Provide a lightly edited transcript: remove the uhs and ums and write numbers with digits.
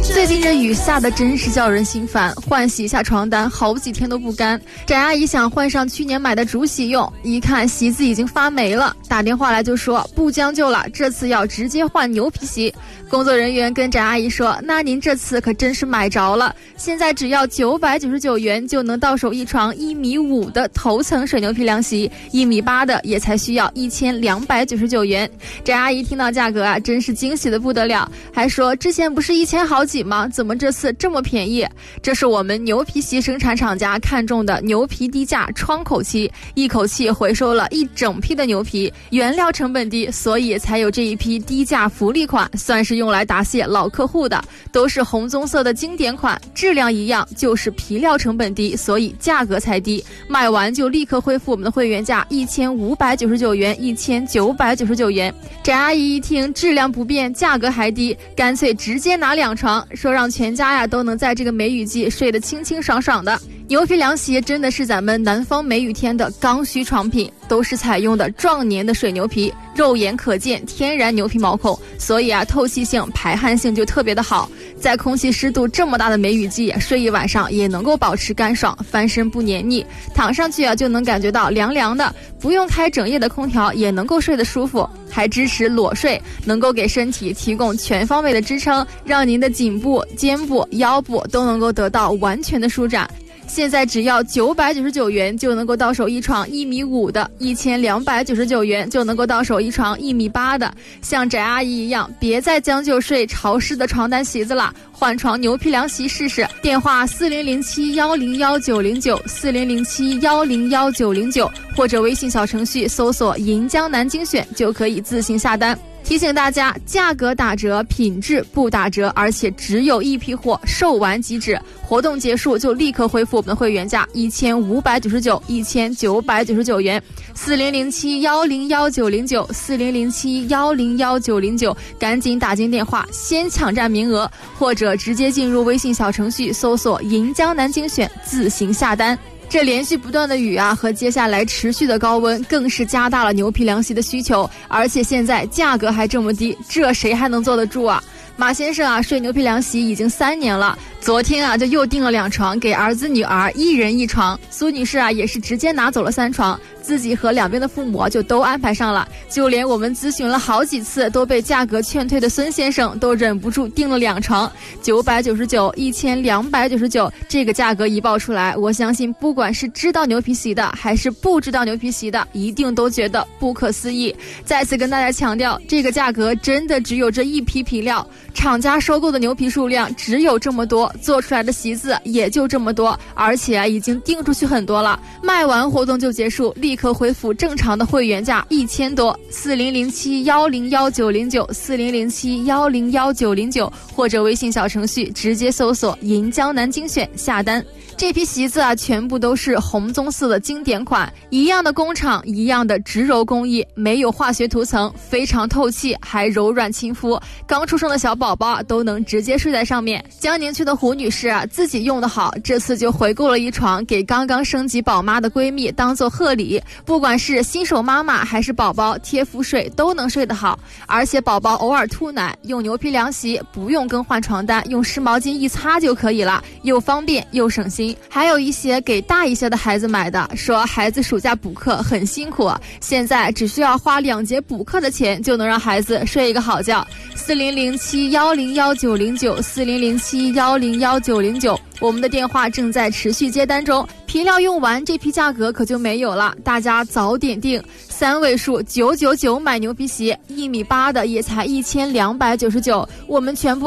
最近这雨下的真是叫人心烦，换洗一下床单好几天都不干。翟阿姨想换上去年买的竹席用，一看席子已经发霉了，打电话来就说不将就了，这次要直接换牛皮席。工作人员跟翟阿姨说，那您这次可真是买着了，现在只要999元就能到手一床1.5米的头层水牛皮凉席，1.8米的也才需要1299元。翟阿姨听到价格啊，真是惊喜的不得了，还说之前不是1000好几吗？怎么这次这么便宜？这是我们牛皮席生产厂家看中的牛皮低价窗口期，一口气回收了一整批的牛皮，原料成本低，所以才有这一批低价福利款，算是用来答谢老客户的，都是红棕色的经典款，质量一样，就是皮料成本低，所以价格才低，卖完就立刻恢复我们的会员价1599元、1999元。翟阿姨一听质量不变，价格还低，干脆直接拿2床，说让全家呀都能在这个梅雨季睡得清清爽爽的。牛皮凉席真的是咱们南方梅雨天的刚需床品，都是采用的壮年的水牛皮，肉眼可见天然牛皮毛孔，所以啊透气性、排汗性就特别的好。在空气湿度这么大的梅雨季，睡一晚上也能够保持干爽，翻身不黏腻，躺上去啊就能感觉到凉凉的，不用开整夜的空调也能够睡得舒服，还支持裸睡，能够给身体提供全方位的支撑，让您的颈部、肩部、腰部都能够得到完全的舒展。现在只要999元就能够到手一床1.5米的，1299元就能够到手一床1.8米的。像翟阿姨一样，别再将就睡潮湿的床单席子了，换床牛皮凉席试试。电话4007-101-909，4007-101-909，或者微信小程序搜索银江南精选就可以自行下单。提醒大家，价格打折，品质不打折，而且只有一批货，售完即止，活动结束就立刻恢复我们的会员价1599、1999元。4007-101-909，4007-101-909，赶紧打进电话，先抢占名额，或者直接进入微信小程序搜索银江南精选，自行下单。这连续不断的雨啊，和接下来持续的高温，更是加大了牛皮凉席的需求，而且现在价格还这么低，这谁还能坐得住啊？马先生啊，睡牛皮凉席已经3年了，昨天啊就又订了2床给儿子女儿，1人1床。苏女士啊也是直接拿走了3床，自己和两边的父母就都安排上了。就连我们咨询了好几次都被价格劝退的孙先生，都忍不住订了2床，999、1299，这个价格一报出来，我相信不管是知道牛皮席的还是不知道牛皮席的，一定都觉得不可思议。再次跟大家强调，这个价格真的只有这一批皮料，厂家收购的牛皮数量只有这么多，做出来的席子也就这么多，而且已经订出去很多了，卖完活动就结束，立刻恢复正常的会员价1000多。4007-101-909，4007-101-909，或者微信小程序直接搜索银江南精选下单。这批席子啊，全部都是红棕色的经典款，一样的工厂，一样的植鞣工艺，没有化学涂层，非常透气，还柔软亲肤，刚出生的小宝宝都能直接睡在上面。江宁区的胡女士啊，自己用得好，这次就回购了1床给刚刚升级宝妈的闺蜜当做贺礼，不管是新手妈妈还是宝宝，贴敷睡都能睡得好，而且宝宝偶尔吐奶，用牛皮凉席不用更换床单，用湿毛巾一擦就可以了，又方便又省心。还有一些给大一些的孩子买的，说孩子暑假补课很辛苦，现在只需要花2节补课的钱就能让孩子睡一个好觉。4007-101-909，4007-101-909，我们的电话正在持续接单中，皮料用完这批价格可就没有了，大家早点订，3位数999买牛皮席，1.8米的也才1299，我们全部